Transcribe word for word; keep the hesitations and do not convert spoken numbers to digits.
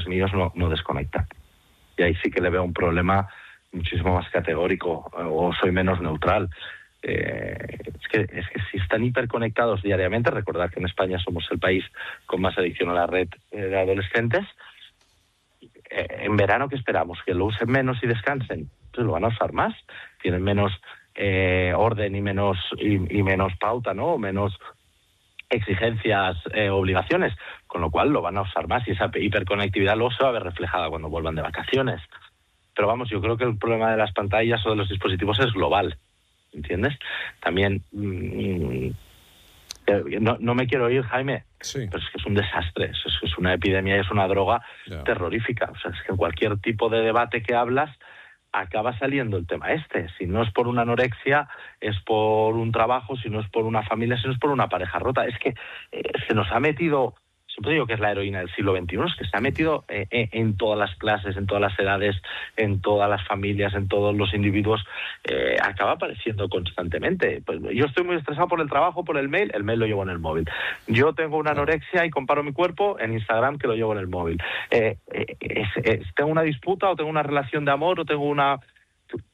padres míos no, no desconectan. Y ahí sí que le veo un problema muchísimo más categórico, o soy menos neutral. Eh, es que es que si están hiperconectados diariamente, recordad que en España somos el país con más adicción a la red eh, de adolescentes, eh, en verano, ¿qué esperamos? ¿Que lo usen menos y descansen? Entonces lo van a usar más, tienen menos eh, orden y menos y, y menos pauta, ¿no? Menos exigencias, eh, obligaciones, con lo cual lo van a usar más y esa hiperconectividad luego se va a ver reflejada cuando vuelvan de vacaciones. Pero vamos, yo creo que el problema de las pantallas o de los dispositivos es global, ¿entiendes? También, mmm, no, no me quiero ir, Jaime, sí. pero es que es un desastre, es, es una epidemia, es una droga yeah. terrorífica. O sea, es que en cualquier tipo de debate que hablas, acaba saliendo el tema este. Si no es por una anorexia, es por un trabajo, si no es por una familia, si no es por una pareja rota. Es que eh, se nos ha metido... Siempre digo que es la heroína del siglo veintiuno, es que se ha metido eh, eh, en todas las clases, en todas las edades, en todas las familias, en todos los individuos, eh, acaba apareciendo constantemente. Pues yo estoy muy estresado por el trabajo, por el mail, el mail lo llevo en el móvil. Yo tengo una anorexia y comparo mi cuerpo en Instagram, que lo llevo en el móvil. Eh, eh, es, es, tengo una disputa o tengo una relación de amor o tengo una